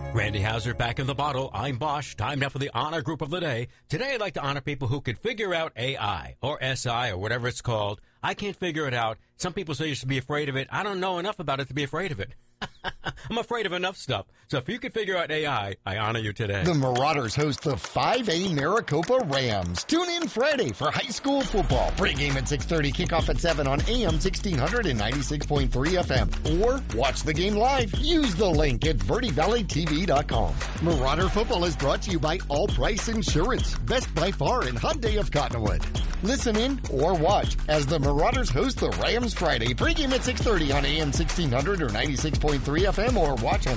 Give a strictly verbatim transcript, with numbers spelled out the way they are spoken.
Randy Hauser back in the bottle. I'm Bosch. Time now for the honor group of the day. Today I'd like to honor people who could figure out A I or S I or whatever it's called. I can't figure it out. Some people say you should be afraid of it. I don't know enough about it to be afraid of it. I'm afraid of enough stuff. So if you can figure out A I, I honor you today. The Marauders host the five A Maricopa Rams. Tune in Friday for high school football. Pre-game at six thirty, kickoff at seven on A M sixteen hundred and ninety-six point three F M. Or watch the game live. Use the link at verde valley t v dot com. Marauder football is brought to you by All Price Insurance, Best by Far and Hyundai of Cottonwood. Listen in or watch as the Marauders host the Rams Friday. Pre-game at six thirty on A M sixteen hundred or ninety-six point three F M, or watch on